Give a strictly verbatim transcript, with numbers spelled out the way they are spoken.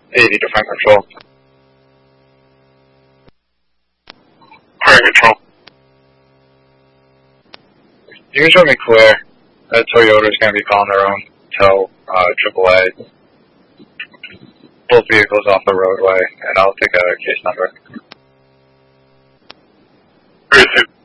eighty to front control. Front control. You can show me clear. That Toyota's going to be calling their own. Tell uh, triple A. Both vehicles off the roadway, and I'll take a case number. Where is it?